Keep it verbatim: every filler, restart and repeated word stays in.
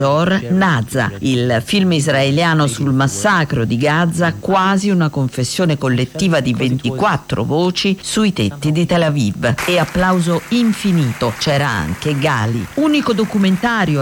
Naza, il film israeliano sul massacro di Gaza, quasi una confessione collettiva di ventiquattro voci sui tetti di Tel Aviv. E applauso infinito, c'era anche Gali, unico documentario